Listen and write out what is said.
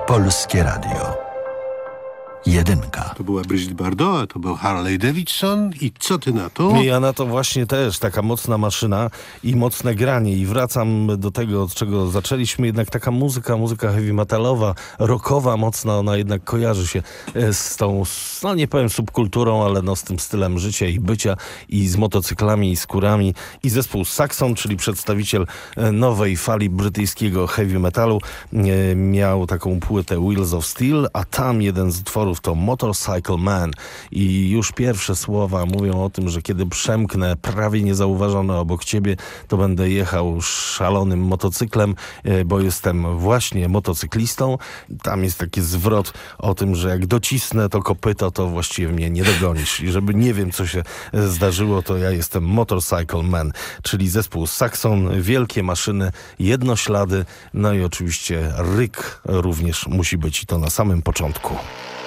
Polskie Radio. Jedynka. To była Brigitte Bardot, a to był Harley Davidson. I co ty na to? Ja na to właśnie też. Taka mocna maszyna i mocne granie. I wracam do tego, od czego zaczęliśmy. Jednak taka muzyka heavy metalowa, rockowa mocna, ona jednak kojarzy się z tą, no nie powiem subkulturą, ale no z tym stylem życia i bycia i z motocyklami i z kurami. I zespół Saxon, czyli przedstawiciel nowej fali brytyjskiego heavy metalu, miał taką płytę Wheels of Steel, a tam jeden z utworów to Motorcycle Man i już pierwsze słowa mówią o tym, że kiedy przemknę prawie niezauważony obok ciebie, to będę jechał szalonym motocyklem, bo jestem właśnie motocyklistą. Tam jest taki zwrot o tym, że jak docisnę to kopyto, to właściwie mnie nie dogonisz. I żeby nie wiem, co się zdarzyło, to ja jestem Motorcycle Man, czyli zespół Saxon, wielkie maszyny, jednoślady, no i oczywiście ryk również musi być i to na samym początku.